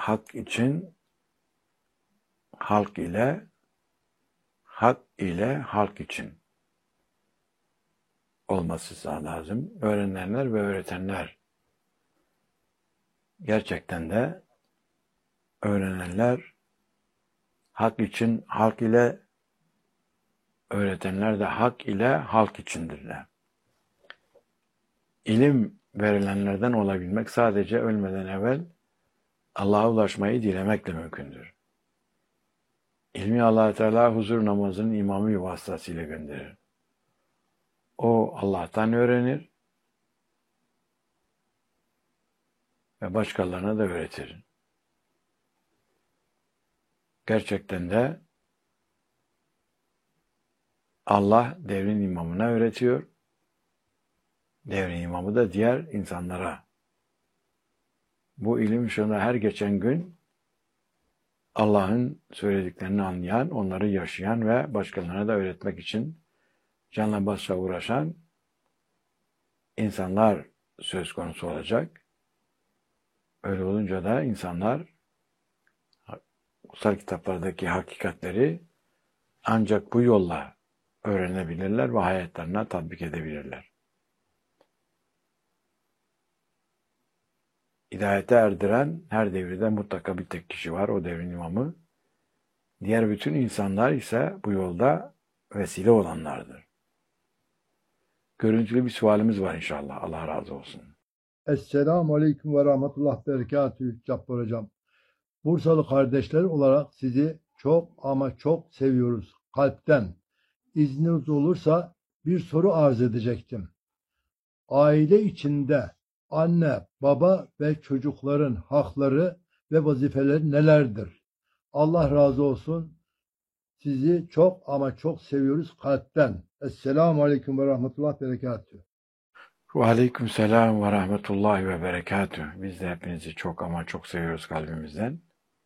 hak için halk ile, hak ile halk için olması lazım. Öğrenenler ve öğretenler. Gerçekten de öğrenenler hak için halk ile, öğretenler de hak ile halk içindirler. İlim verilenlerden olabilmek sadece ölmeden evvel Allah'a ulaşmayı dilemekle mümkündür. İlmi Allah-u Teala huzur namazının imamı vasıtasıyla gönderir. O Allah'tan öğrenir ve başkalarına da öğretir. Gerçekten de Allah devrin imamına öğretiyor. Devrin imamı da diğer insanlara. Bu ilim ışığında her geçen gün Allah'ın söylediklerini anlayan, onları yaşayan ve başkalarına da öğretmek için canla başla uğraşan insanlar söz konusu olacak. Öyle olunca da insanlar kutsal kitaplardaki hakikatleri ancak bu yolla öğrenebilirler ve hayatlarına tatbik edebilirler. Hidayete erdiren her devirde mutlaka bir tek kişi var, o devrin imamı. Diğer bütün insanlar ise bu yolda vesile olanlardır. Görüntülü bir sualimiz var inşallah. Allah razı olsun. Esselamu Aleyküm ve Rahmetullah Berekatühü Cabbar Hocam. Bursalı kardeşler olarak sizi çok ama çok seviyoruz kalpten. İzniniz olursa bir soru arz edecektim. Aile içinde anne, baba ve çocukların hakları ve vazifeleri nelerdir? Allah razı olsun. Sizi çok ama çok seviyoruz kalpten. Esselamu Aleyküm ve Rahmetullah Berekatühü. Ve aleykümselam ve rahmetullahi ve berekatühü. Biz de hepinizi çok ama çok seviyoruz kalbimizden.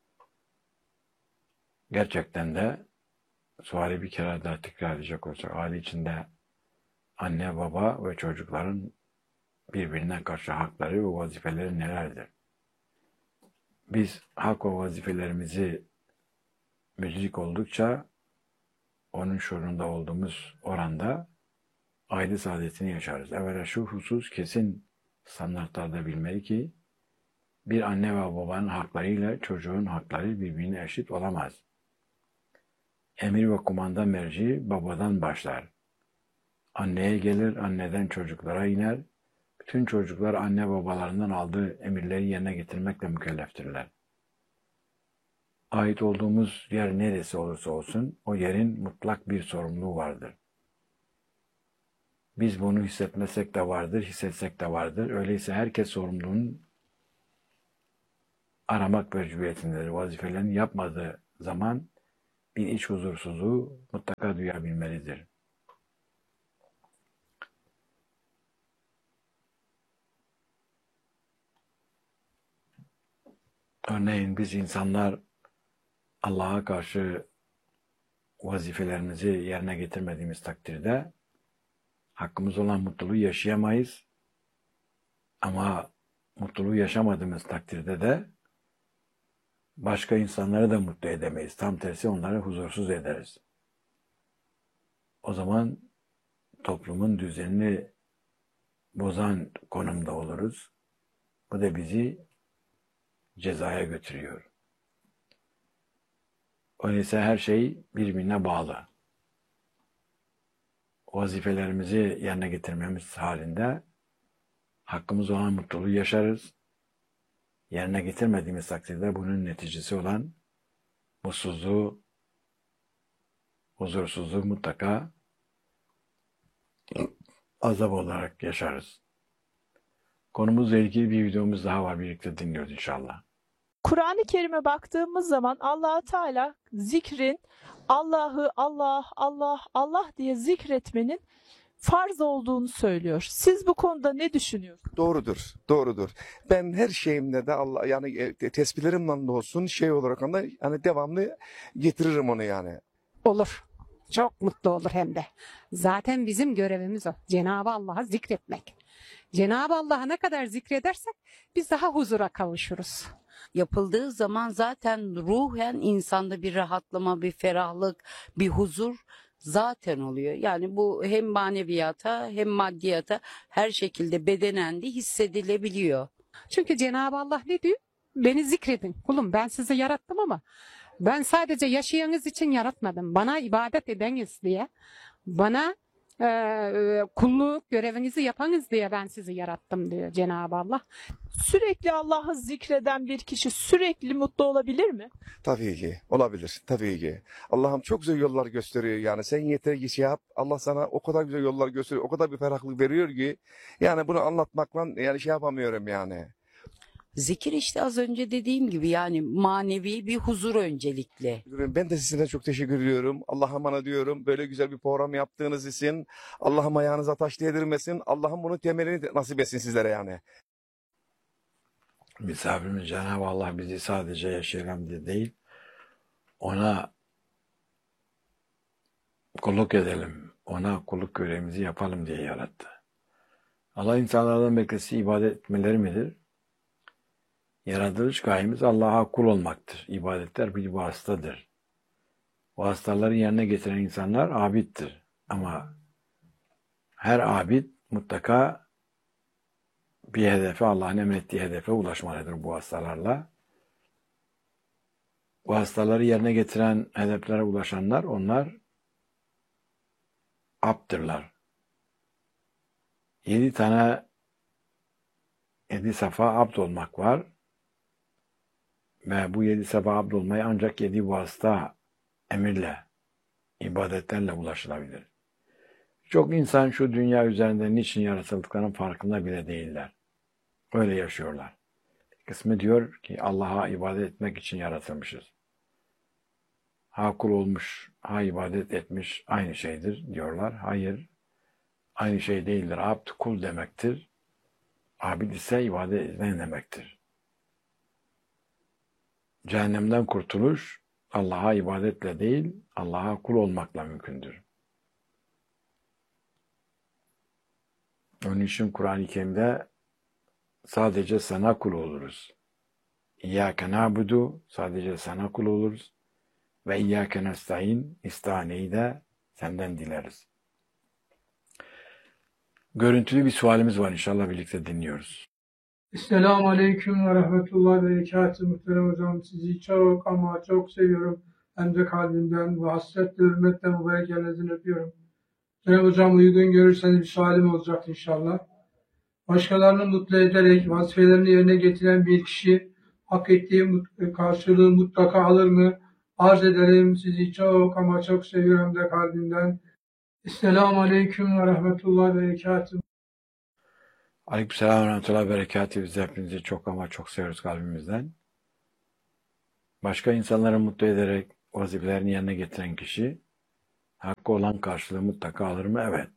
Gerçekten de suali bir kere daha tekrar edecek olsak, aile içinde anne, baba ve çocukların birbirine karşı hakları ve vazifeleri nelerdir? Biz hak ve vazifelerimizi müdrik oldukça onun şuurunda olduğumuz oranda aile saadetini yaşarız. Evvela şu husus kesin standartlarda bilmeli ki bir anne ve babanın haklarıyla çocuğun hakları birbirine eşit olamaz. Emir ve kumanda merci babadan başlar. Anneye gelir, anneden çocuklara iner. Bütün çocuklar anne babalarından aldığı emirleri yerine getirmekle mükelleftirler. Ait olduğumuz yer neresi olursa olsun o yerin mutlak bir sorumluluğu vardır. Biz bunu hissetmesek de vardır, hissetsek de vardır. Öyleyse herkes sorumluluğunu aramak mecburiyetindedir. Vazifelerini yapmadığı zaman bir iç huzursuzluğu mutlaka duyabilmelidir. Örneğin biz insanlar Allah'a karşı vazifelerimizi yerine getirmediğimiz takdirde hakkımız olan mutluluğu yaşayamayız. Ama mutluluğu yaşamadığımız takdirde de başka insanları da mutlu edemeyiz. Tam tersi onları huzursuz ederiz. O zaman toplumun düzenini bozan konumda oluruz. Bu da bizi cezaya götürüyor. Öyleyse her şey birbirine bağlı. Vazifelerimizi yerine getirmemiz halinde hakkımız olan mutluluğu yaşarız. Yerine getirmediğimiz takdirde bunun neticesi olan mutsuzluğu, huzursuzluğu mutlaka azap olarak yaşarız. Konumuzla ilgili bir videomuz daha var. Birlikte dinliyoruz inşallah. Kur'an-ı Kerim'e baktığımız zaman Allah-u Teala zikrin, Allah'ı Allah, Allah, Allah diye zikretmenin farz olduğunu söylüyor. Siz bu konuda ne düşünüyorsunuz? Doğrudur, doğrudur. Ben her şeyimde de Allah yani tesbihlerimle de olsun şey olarak da yani devamlı getiririm onu yani. Olur. Çok mutlu olur hem de. Zaten bizim görevimiz o. Cenab-ı Allah'a zikretmek. Cenab-ı Allah'a ne kadar zikredersek biz daha huzura kavuşuruz. yapıldığı zaman zaten ruhen insanda bir rahatlama, bir ferahlık, bir huzur zaten oluyor. Yani bu hem maneviyata hem maddiyata her şekilde bedenen de hissedilebiliyor. Çünkü Cenab-ı Allah ne diyor? Beni zikredin. Kulum ben sizi yarattım ama ben sadece yaşayanız için yaratmadım. Bana ibadet edeniz diye. Bana kulluk görevinizi yapanız diye ben sizi yarattım diyor Cenab-ı Allah. Sürekli Allah'ı zikreden bir kişi sürekli mutlu olabilir mi? Tabii ki olabilir, tabii ki. Allah'ım çok güzel yollar gösteriyor yani. Sen yeter ki şey yap. Allah sana o kadar güzel yollar gösteriyor, o kadar bir ferahlık veriyor ki yani bunu anlatmakla yani şey yapamıyorum yani. Zikir işte az önce dediğim gibi yani manevi bir huzur öncelikle. Ben de size çok teşekkür ediyorum. Allah'a emanet diyorum. Böyle güzel bir program yaptığınız için Allah'ım ayağınıza taş değdirmesin. Allah'ım bunun temelini nasip etsin sizlere yani. Misafirimiz Cenab-ı Allah bizi sadece yaşayalım diye değil, ona kulluk edelim, ona kulluk görevimizi yapalım diye yarattı. Allah insanlardan beklesi ibadet etmeleri midir? Yaratılış gayemiz Allah'a kul olmaktır. İbadetler bir vasıtadır. Vasıtaları yerine getiren insanlar abiddir. Ama her abid mutlaka bir hedefe, Allah'ın emrettiği hedefe ulaşmalıdır bu vasıtalarla. Vasıtaları yerine getiren hedeflere ulaşanlar, onlar abdırlar. 7 safa abd olmak var. Ve bu 7 safa abd olmayı ancak 7 vasıta emirle, ibadetlerle ulaşılabilir. Çok insan şu dünya üzerinde niçin yaratıldıklarının farkında bile değiller. Öyle yaşıyorlar. Kısmı diyor ki Allah'a ibadet etmek için yaratılmışız. Ha kul olmuş, ha ibadet etmiş aynı şeydir diyorlar. Hayır, aynı şey değildir. Abd kul demektir. Abid ise ibadet eden demektir. Cehennemden kurtuluş Allah'a ibadetle değil, Allah'a kul olmakla mümkündür. Onun için Kur'an-ı Kerim'de sadece sana kul oluruz. İyyâke na'budu, sadece sana kul oluruz. Ve iyyâke nestaîn, istihaneyi de senden dileriz. Görüntülü bir sualimiz var, inşallah birlikte dinliyoruz. Esselamu Aleyküm ve Rahmetullah ve Berekatuhu. Muhterem hocam, sizi çok ama çok seviyorum. Hem de kalbimden ve hasretle hürmetle mübarek ellerinizden öpüyorum. Cenab-ı hocam uygun görürseniz bir sualim olacak inşallah. Başkalarını mutlu ederek vazifelerini yerine getiren bir kişi hak ettiği karşılığı mutlaka alır mı? Arz ederim, sizi çok ama çok seviyorum hem de kalbimden. Esselamu Aleyküm ve Rahmetullah ve Berekatuhu. Aleykümselam ve rahmetullahi ve berekatuhu. Biz hepinizi çok ama çok seviyoruz kalbimizden. Başka insanları mutlu ederek vazifelerini yerine getiren kişi hakkı olan karşılığı mutlaka alır mı? Evet.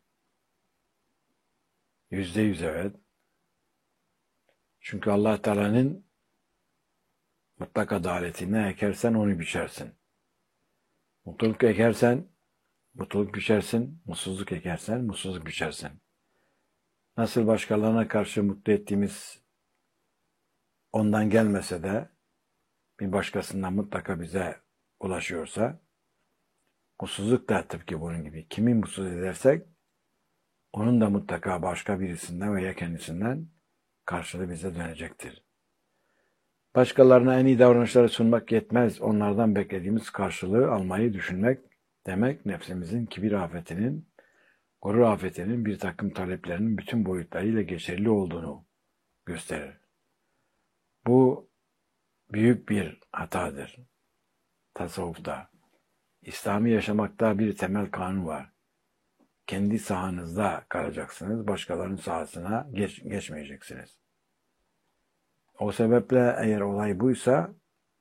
%100 evet. Çünkü Allah Teala'nın mutlak adaletini ne ekersen onu biçersin. Mutluluk ekersen mutluluk biçersin, mutsuzluk ekersen mutsuzluk biçersin. Nasıl başkalarına karşı mutlu ettiğimiz ondan gelmese de bir başkasından mutlaka bize ulaşıyorsa, mutsuzluk da tıpkı bunun gibi. Kimi mutsuz edersek onun da mutlaka başka birisinden veya kendisinden karşılığı bize dönecektir. Başkalarına en iyi davranışları sunmak yetmez. Onlardan beklediğimiz karşılığı almayı düşünmek demek nefsimizin kibir afetinin, gurur afetinin bir takım taleplerinin bütün boyutlarıyla geçerli olduğunu gösterir. Bu büyük bir hatadır. Tasavvufta, İslami yaşamakta bir temel kanun var. Kendi sahanızda kalacaksınız, başkalarının sahasına geçmeyeceksiniz. O sebeple eğer olay buysa,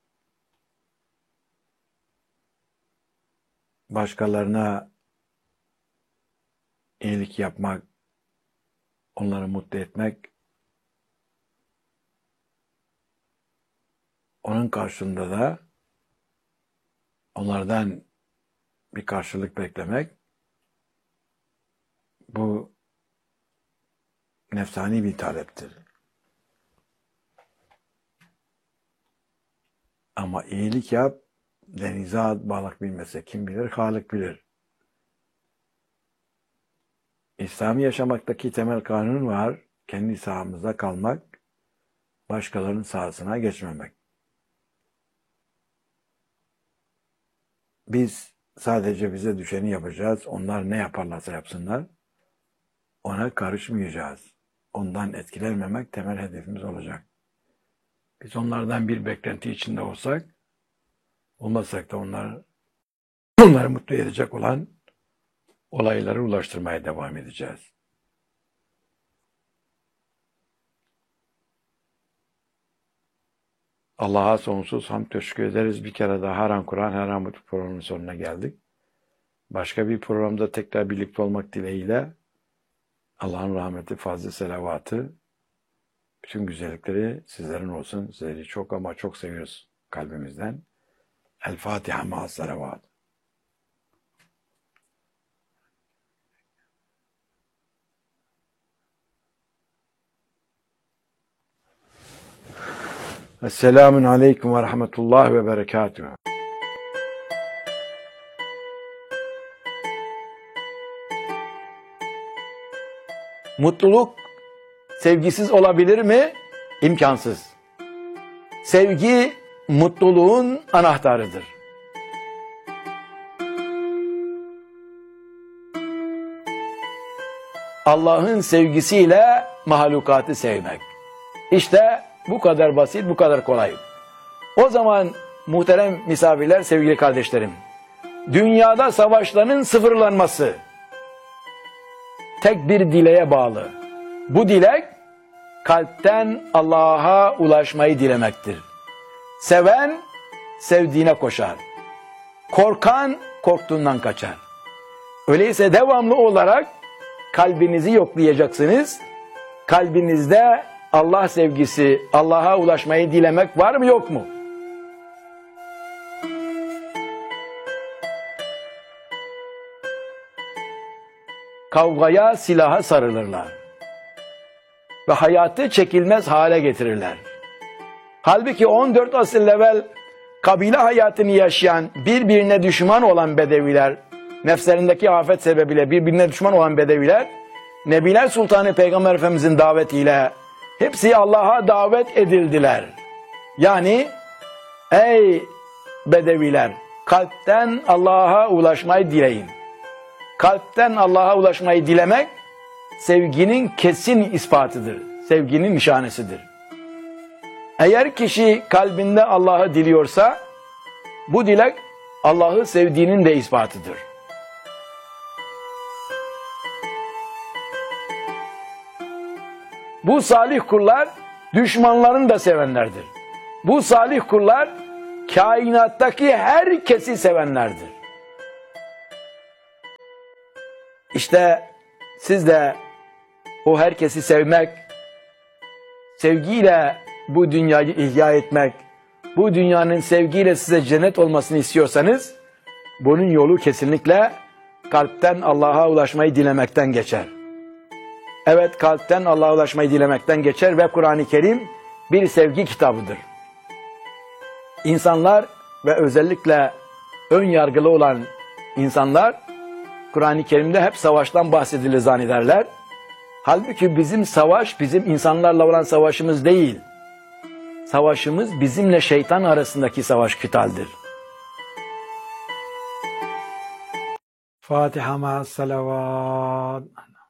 başkalarına iyilik yapmak, onları mutlu etmek, onun karşılığında da onlardan bir karşılık beklemek, bu nefsani bir taleptir. Ama iyilik yap, denize at, balık bilmese kim bilir, Halık bilir. İslami yaşamaktaki temel kanun var. Kendi sahamızda kalmak, başkalarının sahasına geçmemek. Biz sadece bize düşeni yapacağız. Onlar ne yaparlarsa yapsınlar. Ona karışmayacağız. Ondan etkilenmemek temel hedefimiz olacak. Biz onlardan bir beklenti içinde olmasak da onları mutlu edecek olan olayları ulaştırmaya devam edeceğiz. Allah'a sonsuz hamd teşekkür ederiz. Bir kere daha Haram Kur'an, Haram Mutlu programının sonuna geldik. Başka bir programda tekrar birlikte olmak dileğiyle Allah'ın rahmeti, fazla selavatı, bütün güzellikleri sizlerin olsun. Sizleri çok ama çok seviyoruz kalbimizden. El Fatiha ma'as selavat. Esselamun aleyküm ve rahmetullah ve berekatuhu. Mutluluk sevgisiz olabilir mi? İmkansız. Sevgi mutluluğun anahtarıdır. Allah'ın sevgisiyle mahlukatı sevmek. İşte bu kadar basit, bu kadar kolay. O zaman muhterem misafirler, sevgili kardeşlerim, dünyada savaşların sıfırlanması tek bir dileğe bağlı. Bu dilek kalpten Allah'a ulaşmayı dilemektir. Seven sevdiğine koşar. Korkan korktuğundan kaçar. Öyleyse devamlı olarak kalbinizi yoklayacaksınız. Kalbinizde Allah sevgisi, Allah'a ulaşmayı dilemek var mı yok mu? Kavgaya, silaha sarılırlar. Ve hayatı çekilmez hale getirirler. Halbuki 14 asır evvel kabile hayatını yaşayan, birbirine düşman olan bedeviler, nefslerindeki afet sebebiyle birbirine düşman olan bedeviler, Nebiler Sultanı Peygamber Efendimizin davetiyle hepsi Allah'a davet edildiler. Yani ey bedeviler, kalpten Allah'a ulaşmayı dileyin. Kalpten Allah'a ulaşmayı dilemek sevginin kesin ispatıdır. Sevginin nişanesidir. Eğer kişi kalbinde Allah'ı diliyorsa bu dilek Allah'ı sevdiğinin de ispatıdır. Bu salih kullar düşmanlarını da sevenlerdir. Bu salih kullar kainattaki herkesi sevenlerdir. İşte siz de o herkesi sevmek, sevgiyle bu dünyayı ihya etmek, bu dünyanın sevgiyle size cennet olmasını istiyorsanız, bunun yolu kesinlikle kalpten Allah'a ulaşmayı dilemekten geçer. Evet, kalpten Allah'a ulaşmayı dilemekten geçer ve Kur'an-ı Kerim bir sevgi kitabıdır. İnsanlar ve özellikle ön yargılı olan insanlar Kur'an-ı Kerim'de hep savaştan bahsedilir zannederler. Halbuki bizim savaş, bizim insanlarla olan savaşımız değil. Savaşımız bizimle şeytan arasındaki savaş kitaldir. Fatiha ma'as salavat.